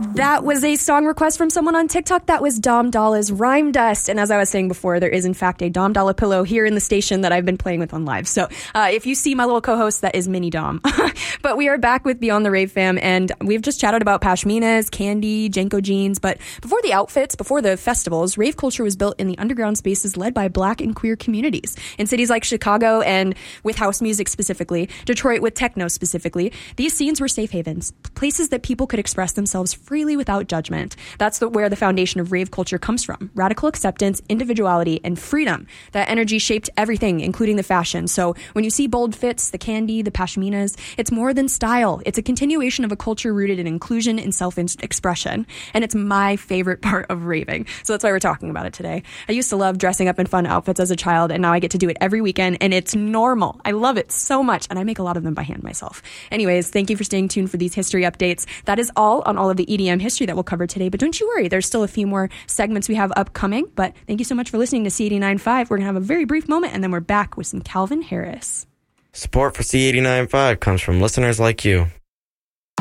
That was a song request from someone on TikTok. That was Dom Dolla's Rhyme Dust. And as I was saying before, there is in fact a Dom Dolla pillow here in the station that I've been playing with on live. So if you see my little co-host, that is Mini Dom. But we are back with Beyond the Rave Fam, and we've just chatted about pashminas, candy, Janko jeans. But before the outfits, before the festivals, rave culture was built in the underground spaces led by Black and queer communities. In cities like Chicago and with house music specifically, Detroit with techno specifically, these scenes were safe havens, places that people could express themselves freely without judgment. That's where the foundation of rave culture comes from. Radical acceptance, individuality, and freedom. That energy shaped everything, including the fashion. So when you see bold fits, the candy, the pashminas, it's more than style. It's a continuation of a culture rooted in inclusion and self-expression. And it's my favorite part of raving. So that's why we're talking about it today. I used to love dressing up in fun outfits as a child, and now I get to do it every weekend, and it's normal. I love it so much, and I make a lot of them by hand myself. Anyways, thank you for staying tuned for these history updates. That is all on all of the EDM history that we'll cover today, but don't you worry, there's still a few more segments we have upcoming. But thank you so much for listening to C89.5. We're gonna have a very brief moment, and then we're back with some Calvin Harris. Support for C89.5 comes from listeners like you.